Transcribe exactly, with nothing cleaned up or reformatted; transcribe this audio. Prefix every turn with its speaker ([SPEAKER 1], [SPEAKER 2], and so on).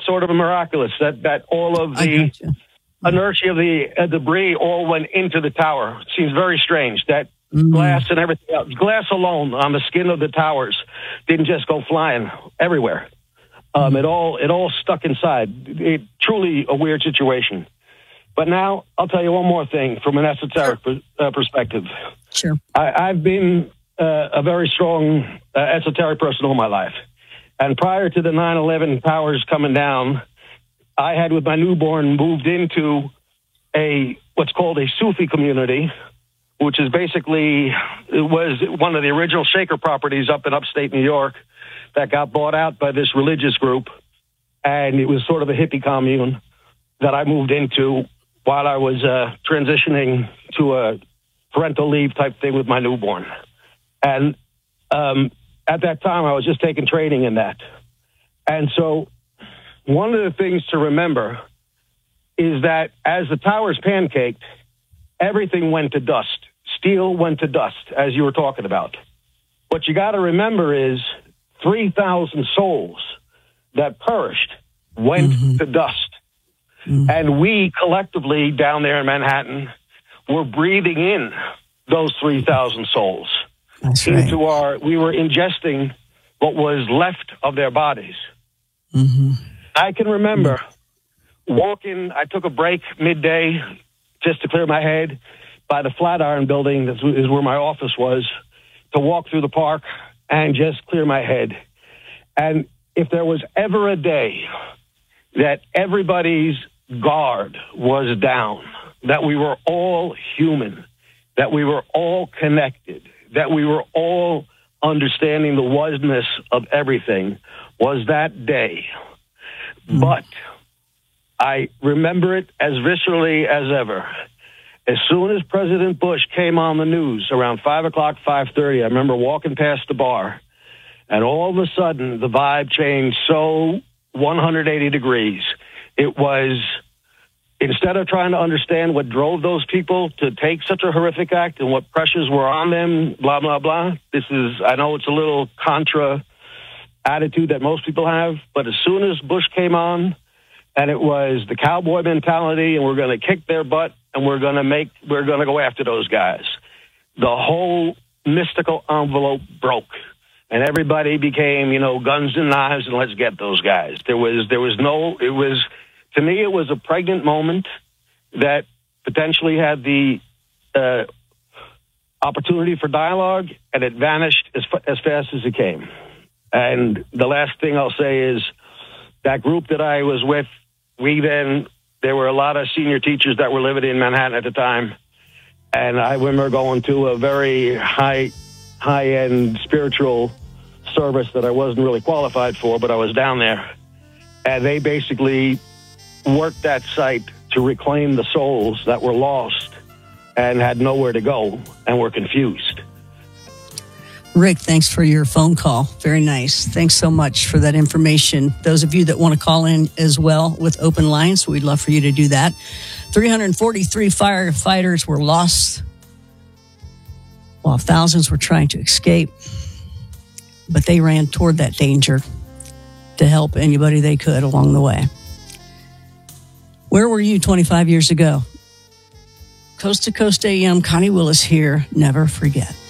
[SPEAKER 1] sort of miraculous that, that all of the inertia of the uh, debris all went into the tower. It seems very strange that mm. glass and everything else, glass alone on the skin of the towers didn't just go flying everywhere. Um, mm. It all it all stuck inside. It truly a weird situation. But now I'll tell you one more thing from an esoteric sure. uh, perspective.
[SPEAKER 2] Sure.
[SPEAKER 1] I, I've been uh, a very strong uh, esoteric person all my life. And prior to the nine eleven towers coming down, I had, with my newborn, moved into a what's called a Sufi community, which is basically, it was one of the original Shaker properties up in upstate New York that got bought out by this religious group. And it was sort of a hippie commune that I moved into while I was uh, transitioning to a parental leave type thing with my newborn. And um, at that time, I was just taking training in that. And so one of the things to remember is that as the towers pancaked, everything went to dust. Steel went to dust, as you were talking about. What you got to remember is three thousand souls that perished went mm-hmm. to dust. Mm-hmm. And we collectively down there in Manhattan were breathing in those three thousand souls.
[SPEAKER 2] That's
[SPEAKER 1] into
[SPEAKER 2] right.
[SPEAKER 1] our, we were ingesting what was left of their bodies.
[SPEAKER 2] Mm-hmm.
[SPEAKER 1] I can remember walking, I took a break midday just to clear my head by the Flatiron building, that is where my office was, to walk through the park and just clear my head. And if there was ever a day that everybody's guard was down, that we were all human, that we were all connected, that we were all understanding the oneness of everything, was that day. Mm. But I remember it as viscerally as ever. As soon as President Bush came on the news around five o'clock, five thirty, I remember walking past the bar, and all of a sudden the vibe changed so one hundred eighty degrees. It was, instead of trying to understand what drove those people to take such a horrific act and what pressures were on them, blah, blah, blah. This is, I know it's a little contra attitude that most people have, but as soon as Bush came on, and it was the cowboy mentality, and we're going to kick their butt, and we're going to make, we're going to go after those guys, the whole mystical envelope broke. And everybody became, you know, guns and knives, and let's get those guys. There was, there was no, it was, to me, it was a pregnant moment that potentially had the uh, opportunity for dialogue, and it vanished as, as fast as it came. And the last thing I'll say is that group that I was with, we then, there were a lot of senior teachers that were living in Manhattan at the time. And I remember going to a very high, high-end spiritual service that I wasn't really qualified for, but I was down there. And they basically worked that site to reclaim the souls that were lost and had nowhere to go and were confused.
[SPEAKER 2] Rick, thanks for your phone call. Very nice. Thanks so much for that information. Those of you that want to call in as well with open lines, we'd love for you to do that. three hundred forty-three firefighters were lost while thousands were trying to escape, but they ran toward that danger to help anybody they could along the way. Where were you twenty-five years ago? Coast to Coast A M, Connie Willis here. Never forget.